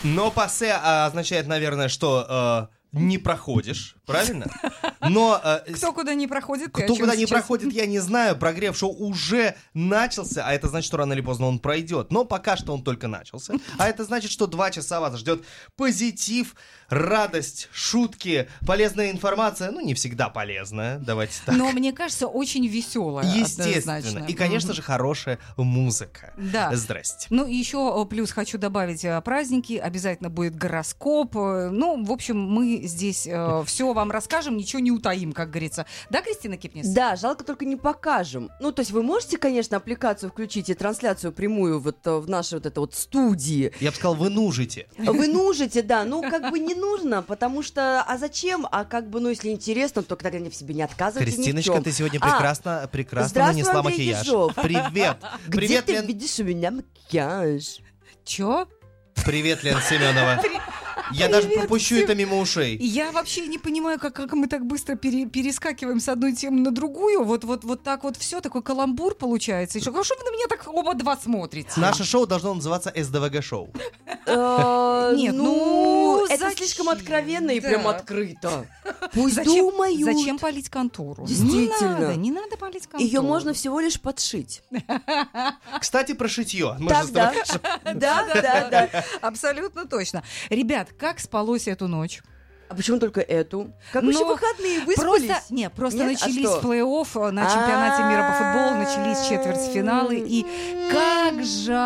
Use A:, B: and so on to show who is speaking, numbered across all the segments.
A: Но пассе означает, наверное, что не проходишь, правильно? Но
B: кто куда не проходит,
A: кто куда не проходит, я не знаю. Прогрев шоу уже начался, а это значит, что рано или поздно он пройдет. Но пока что он только начался. А это значит, что 2 часа вас ждет позитив, радость, шутки, полезная информация. Ну, не всегда полезная, давайте так.
B: Но мне кажется, очень веселая.
A: Естественно.
B: Однозначно.
A: И, конечно же, хорошая музыка.
B: Да.
A: Здрасте.
B: Ну, и еще плюс хочу добавить праздники. Обязательно будет гороскоп. Ну, в общем, мы здесь все вам расскажем, ничего не утаим, как говорится. Да, Кристина Кипнис?
C: Да, жалко только не покажем. Ну, то есть вы можете, конечно, аппликацию включить и трансляцию прямую вот в нашей вот этой вот студии.
A: Я бы сказал, вы нужите.
C: Вы нужите, да, ну, как бы не нужно, потому что, а зачем? А как бы, ну, если интересно, то тогда в себе не отказывайте ни в
A: Кристиночка,
C: чем.
A: ты сегодня прекрасно
C: здравствуй,
A: нанесла
C: Андрей
A: макияж.
C: Ежов.
A: Привет.
C: Где
A: Привет,
C: ты
A: Лен.
C: видишь у меня макияж?
B: Чё?
A: Привет, Лен Семенова. Я даже пропущу
B: Сем.
A: это мимо ушей.
B: Я вообще не понимаю, как мы так быстро перескакиваем с одной темы на другую. Вот так вот все, такой каламбур получается. И что вы на меня так оба два смотрите?
A: Наше шоу должно называться СДВГ-шоу.
B: Нет, ну,
C: это
B: зачем?
C: слишком откровенно и
B: Да.
C: прям открыто. Пусть
B: Зачем,
C: думают.
B: зачем палить контуру?
C: Действительно.
B: Не надо палить контуру.
C: Ее можно всего лишь подшить.
A: Кстати, про шитье. Мы
C: Так,
A: же с
C: да.
A: тобой-
C: Да.
B: Абсолютно точно. Ребят, как спалось эту ночь?
C: А почему только эту? Как
B: Ну,
C: еще выходные выспались?
B: Просто
C: Нет? А
B: начались
C: что?
B: плей-офф на чемпионате мира по футболу, начались четвертьфиналы, и как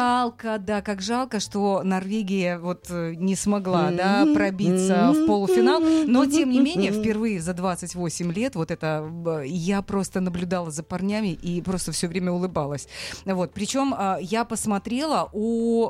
B: жалко, что Норвегия вот не смогла, да, пробиться в полуфинал, но тем не менее впервые за 28 лет вот это я просто наблюдала за парнями и просто все время улыбалась. Вот, причем я посмотрела у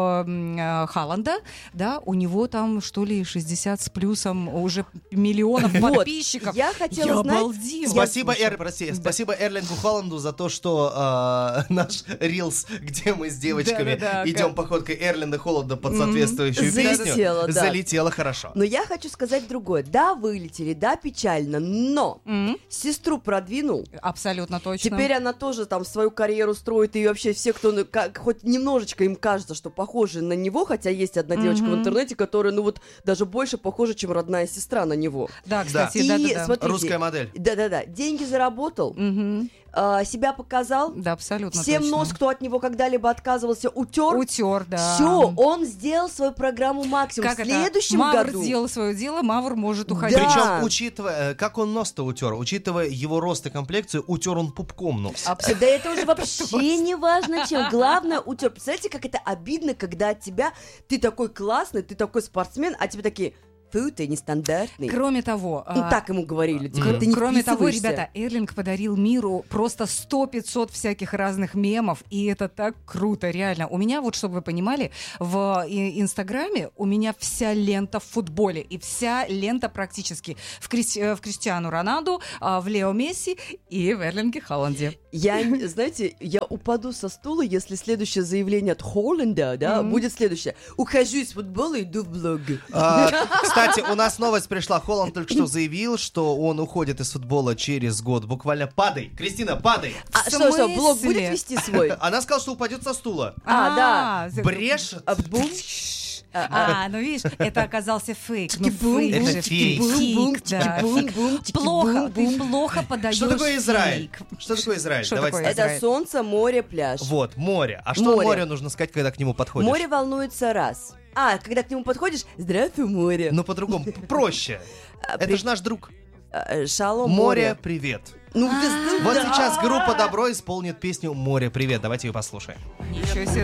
B: Халланда, да, у него там что ли 60 с плюсом уже миллионов
C: Вот,
B: подписчиков.
C: я хотела знать...
B: обалдела.
A: Спасибо,
B: Слушай,
A: спасибо Эрлингу Холланду за то, что наш рилс, где мы с девочками
B: Да-да-да,
A: идем походкой Эрлинда Холланда под соответствующую
C: Залетело,
A: песню.
C: да.
A: Залетело хорошо.
C: Но я хочу сказать другое. Да, вылетели, да, печально, но сестру продвинул.
B: Абсолютно точно.
C: Теперь она тоже там свою карьеру строит, и вообще все, кто хоть немножечко им кажется, что похожи на него, хотя есть одна девочка в интернете, которая, ну вот, даже больше похожа, чем родная сестра на него.
B: Да, кстати,
C: И
B: да-да-да.
C: смотрите,
A: Русская модель.
C: Да-да-да, деньги заработал, себя показал,
B: Да, абсолютно
C: всем
B: точно.
C: нос, кто от него когда-либо отказывался, утер.
B: Утер, да.
C: Все, он сделал свою программу максимум.
B: Как
C: в следующем
B: Мавр
C: году...
B: сделал свое дело, Мавр может уходить.
C: Да.
A: Причем, учитывая, как он нос-то утер, учитывая его рост и комплекцию, утер он пупком нос.
C: Да это уже вообще не важно чем. Главное, утер. Представляете, как это обидно, когда от тебя ты такой классный, ты такой спортсмен, а тебе такие... Фу, ты нестандартный.
B: Кроме того...
C: Ну, так ему говорили. Типа, ты не
B: Кроме того,
C: вписываешься.
B: ребята, Эрлинг подарил миру просто 100-500 всяких разных мемов, и это так круто, реально. У меня, вот чтобы вы понимали, в Инстаграме у меня вся лента в футболе, и вся лента практически в Криштиану Роналду, в Лео Месси и в Эрлинге Халланде.
C: Знаете, я упаду со стула, если следующее заявление от Холланда, да, будет следующее. Ухожу из футбола, иду в блог.
A: Кстати, у нас новость пришла. Холланд только что заявил, что он уходит из футбола через год. Буквально падай. Кристина, падай.
C: А
B: В
C: что, блог
B: смысле?
C: будет вести свой?
A: Она сказала, что упадет со стула.
C: Да.
A: Брешет.
C: Бум.
B: Ну видишь, это оказался фейк. Ну,
C: Чики-бум.
B: фейк
A: Это
B: же,
A: фейк.
B: фейк, да.
C: Бум-бум,
B: Плохо, ты
C: чики-бум-бум.
B: плохо подаешь
A: Что такое Израиль?
B: фейк.
A: Что такое Израиль?
B: Что
A: Давайте
B: такое
A: так.
C: Это солнце, море, пляж.
A: Вот, море. А что
C: Море.
A: морю нужно сказать, когда к нему подходишь?
C: Море волнуется раз. Когда к нему подходишь, здравствуй, море.
A: Ну, по-другому, проще. Это же наш друг.
C: Шалом,
A: Море, привет.
C: Ну,
A: Вот сейчас группа «Добро» исполнит песню «Море, привет». Давайте ее послушаем.
B: Ничего себе,